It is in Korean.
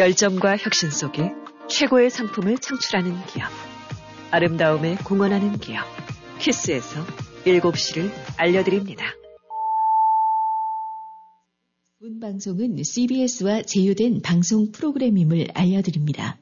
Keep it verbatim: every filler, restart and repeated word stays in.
열정과 혁신 속에 최고의 상품을 창출하는 기업. 아름다움에 공헌하는 기업. 키스에서 일곱 시를 알려드립니다. 본 방송은 씨비에스와 제휴된 방송 프로그램임을 알려드립니다.